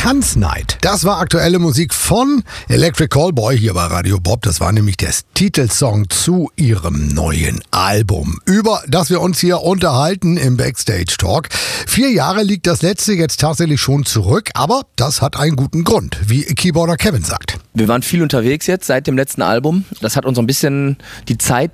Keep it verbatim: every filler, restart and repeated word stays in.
Tanznight. Das war aktuelle Musik von Electric Callboy hier bei Radio Bob. Das war nämlich der Titelsong zu ihrem neuen Album, über das wir uns hier unterhalten im Backstage Talk. Vier Jahre liegt das letzte jetzt tatsächlich schon zurück, aber das hat einen guten Grund, wie Keyboarder Kevin sagt. Wir waren viel unterwegs jetzt seit dem letzten Album. Das hat uns so ein bisschen die Zeit